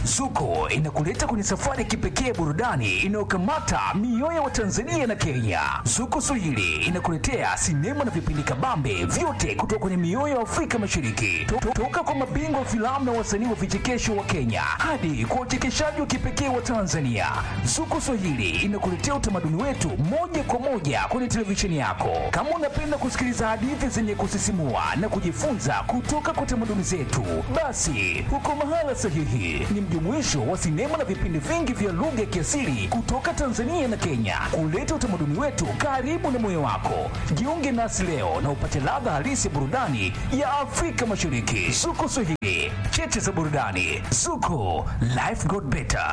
Zuko inakuleta kwenye safari ya kipekee burudani inayokamata mioyo wa Tanzania na Kenya. Zuko Swahili inakuletea sinema na vipindi kabambe vyote kutoka kwenye mioyo ya Afrika Mashariki. Toka kwa mabingwa wa filamu na wasanii wa vichekesho wa Kenya hadi kwa uchekeshaji wa kipekee wa Tanzania. Zuko Swahili inakuletea utamaduni wetu moja kwa moja kwenye televisheni yako. Kama unapenda kusikiliza hadithi zenye kusisimua na kujifunza kutoka kwa tamaduni zetu, basi uko mahala sahihi. Ni mjumuisho wa sinema na vipindi vingi vya lugha ya kiasili kutoka Tanzania na Kenya, kuleta utamaduni wetu karibu na moyo wako. Jiunge nasi leo na upate ladha halisi ya burudani ya Afrika Mashariki. Zuko Swahili, cheche za burudani. Zuko, life got better.